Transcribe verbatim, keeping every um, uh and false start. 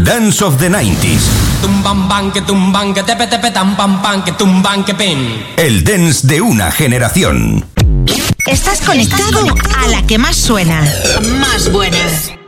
Dance of the nineties. Tumban bam que tumban que tepe tepe tam pam pam que tumban que pin. El dance de una generación. Estás conectado a la que más suena. Más buena.